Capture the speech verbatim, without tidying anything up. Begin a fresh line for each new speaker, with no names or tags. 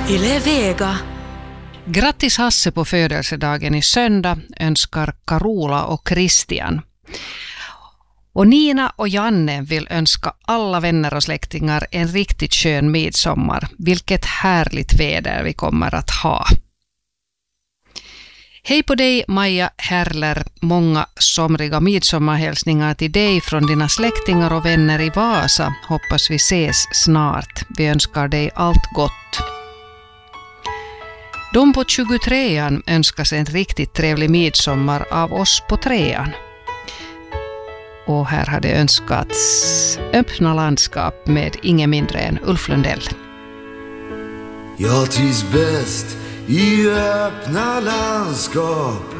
Yle Vega.
Grattis Hasse på födelsedagen i söndag önskar Carola och Christian. Och Nina och Janne vill önska alla vänner och släktingar en riktigt skön midsommar. Vilket härligt väder vi kommer att ha. Hej på dig Maja Herler, många somriga midsommarhälsningar till dig från dina släktingar och vänner i Vasa. Hoppas vi ses snart. Vi önskar dig allt gott. De på tjugotrean önskas en riktigt trevlig midsommar av oss på trean. Och här hade önskats öppna landskap med ingen mindre än Ulf Lundell.
Jag trivs bäst i öppna landskap.